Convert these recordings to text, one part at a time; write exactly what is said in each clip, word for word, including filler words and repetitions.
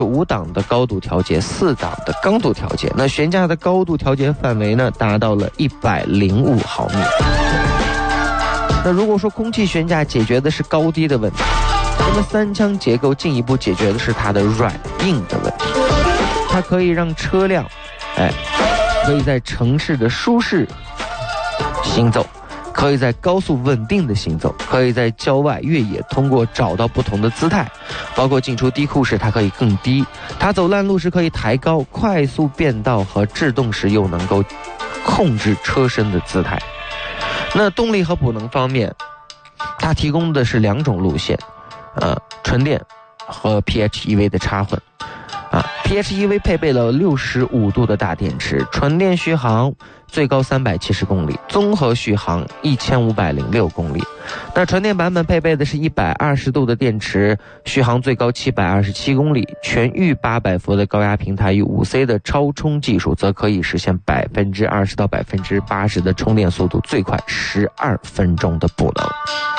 五档的高度调节，四档的刚度调节。那悬架的高度调节范围呢，达到了一百零五毫米。那如果说空气悬架解决的是高低的问题，那么三腔结构进一步解决的是它的软硬的问题。它可以让车辆，哎，可以在城市的舒适行走，可以在高速稳定的行走，可以在郊外越野通过找到不同的姿态，包括进出低库时它可以更低，它走烂路时可以抬高，快速变道和制动时又能够控制车身的姿态。那动力和补能方面，它提供的是两种路线，呃，纯电和 P H E V 的插混。啊 ，P H E V 配备了六十五度的大电池，纯电续航最高三百七十公里，综合续航一千五百零六公里。那纯电版本配备的是一百二十度的电池，续航最高七百二十七公里，全域八百伏的高压平台与 五 C 的超充技术，则可以实现百分之二十到百分之八十的充电速度，最快十二分钟的补能。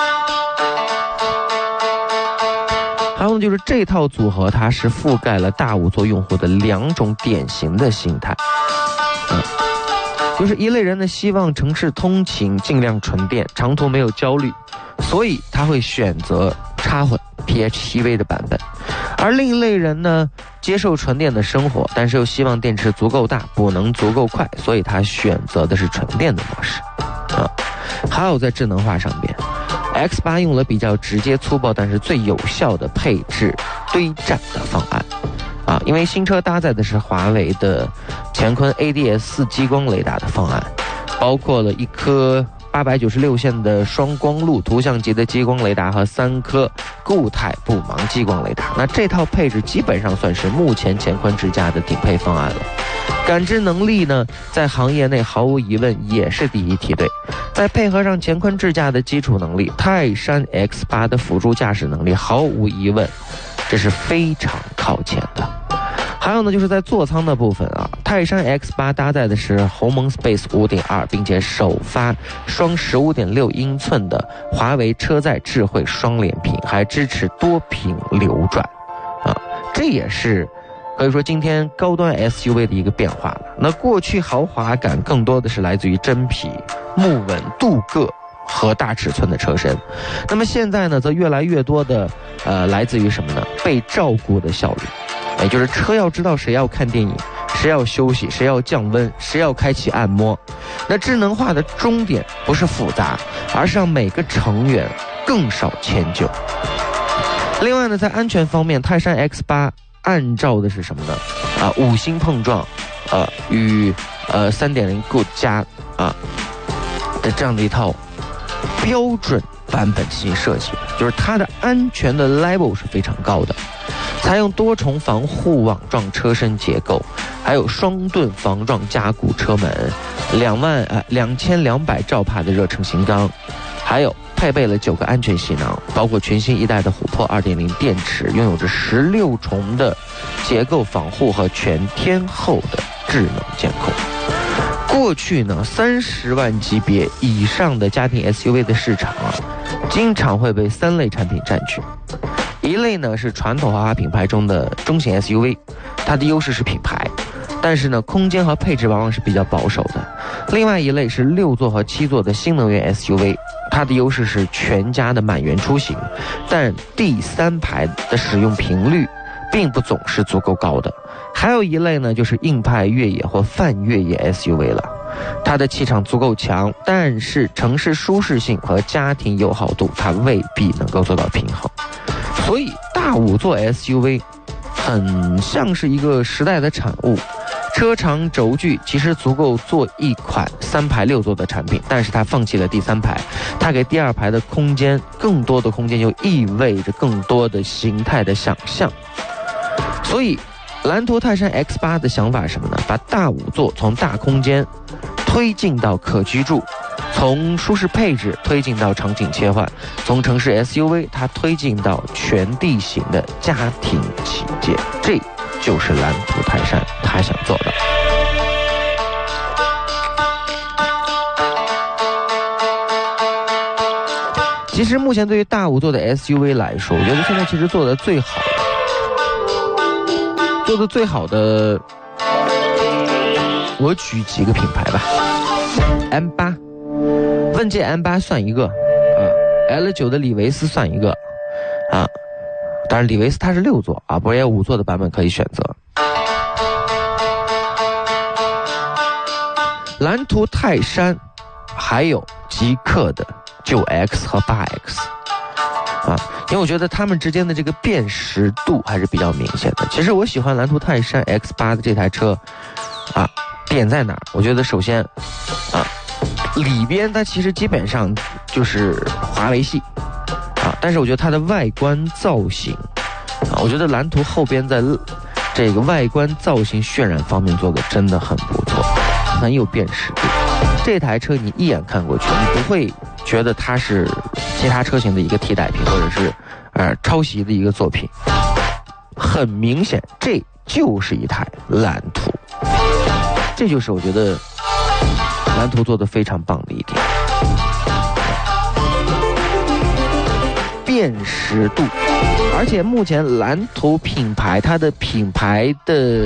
还有就是这套组合，它是覆盖了大五座用户的两种典型的心态，嗯，就是一类人呢希望城市通勤尽量纯电，长途没有焦虑，所以他会选择插混 P H E V 的版本；而另一类人呢接受纯电的生活，但是又希望电池足够大，补能足够快，所以他选择的是纯电的模式。啊，还有在智能化上边。X 八 用了比较直接粗暴但是最有效的配置堆栈的方案啊，因为新车搭载的是华为的乾坤 A D S 四 激光雷达的方案，包括了一颗八百九十六线的双光路图像级的激光雷达和三颗固态不盲激光雷达。那这套配置基本上算是目前乾坤智驾的顶配方案了。感知能力呢，在行业内毫无疑问也是第一梯队。再配合上乾坤智驾的基础能力，泰山 X 八 的辅助驾驶能力毫无疑问，这是非常靠前的。还有呢，就是在座舱的部分啊，泰山 X 八 搭载的是鸿蒙 Space 五点二， 并且首发双 十五点六英寸的华为车载智慧双联屏，还支持多屏流转啊，这也是可以说今天高端 S U V 的一个变化了。那过去豪华感更多的是来自于真皮、木纹、镀铬和大尺寸的车身，那么现在呢，则越来越多的呃来自于什么呢？被照顾的效率，也就是车要知道谁要看电影，谁要休息，谁要降温，谁要开启按摩。那智能化的终点不是复杂，而是让每个成员更少迁就。另外呢，在安全方面，泰山 X 八 按照的是什么呢？啊，五星碰撞，呃，与呃 三点零 Good 加啊的这样的一套标准版本进行设计，就是它的安全的 level 是非常高的，采用多重防护网状车身结构，还有双盾防撞加固车门，两万呃两千两百兆帕的热成型钢，还有配备了九个安全气囊，包括全新一代的琥珀 二点零 电池，拥有着十六重的结构防护和全天候的智能监控。过去呢，三十万级别以上的家庭 S U V 的市场啊，经常会被三类产品占据。一类呢是传统豪华品牌中的中型 S U V， 它的优势是品牌，但是呢空间和配置往往是比较保守的。另外一类是六座和七座的新能源 S U V， 它的优势是全家的满员出行，但第三排的使用频率并不总是足够高的。还有一类呢，就是硬派越野或泛越野 S U V 了，它的气场足够强，但是城市舒适性和家庭友好度它未必能够做到平衡。所以大五座 S U V 很像是一个时代的产物，车长轴距其实足够做一款三排六座的产品，但是它放弃了第三排，它给第二排的空间更多的空间，就意味着更多的形态的想象。所以蓝图泰山 X 八 的想法是什么呢？把大五座从大空间推进到可居住，从舒适配置推进到场景切换，从城市 S U V 它推进到全地形的家庭旗舰，这就是蓝图泰山他想做的。其实目前对于大五座的 S U V 来说，我觉得现在其实做的最好的做的最好的，我举几个品牌吧。M 八，问界 M 八算一个啊 ，L 九的李维斯算一个啊，当然李维斯它是六座啊，不过也有五座的版本可以选择。蓝图泰山，还有极氪的九 X 和八 X。啊，因为我觉得他们之间的这个辨识度还是比较明显的。其实我喜欢蓝图泰山 X 八 的这台车，啊，点在哪儿？我觉得首先，啊，里边它其实基本上就是华为系，啊，但是我觉得它的外观造型，啊，我觉得蓝图后边在这个外观造型渲染方面做的真的很不错，很有辨识度。这台车你一眼看过去，你不会觉得它是其他车型的一个替代品，或者是呃抄袭的一个作品。很明显，这就是一台蓝图，这就是我觉得蓝图做的非常棒的一点。辨识度，而且目前蓝图品牌它的品牌的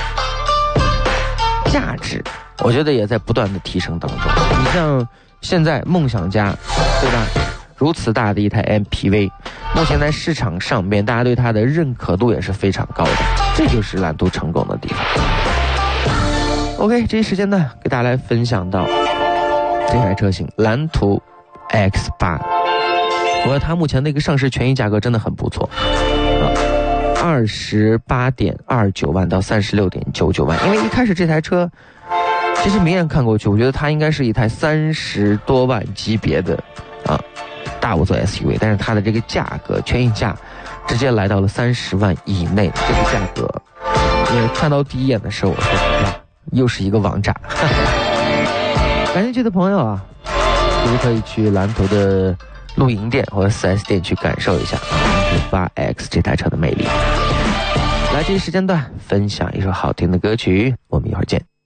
价值，我觉得也在不断的提升当中。你像现在梦想家，对吧？如此大的一台 M P V， 目前在市场上面，大家对它的认可度也是非常高的，这就是蓝图成功的地方。OK， 这一时间呢，给大家来分享到这台车型蓝图 X 八，我觉得它目前的一个上市权益价格真的很不错啊，二十八点二九万到三十六点九九万。因为一开始这台车，其实明眼看过去，我觉得它应该是一台三十多万级别的啊大五座 S U V， 但是它的这个价格权益价直接来到了三十万以内，这个价格，也看到第一眼的时候，我说哇，又是一个王炸。感兴趣的朋友啊，其实可以去蓝图的露营店或者 四 S 店去感受一下蓝图八 X 这台车的魅力。来，这一时间段分享一首好听的歌曲，我们一会儿见。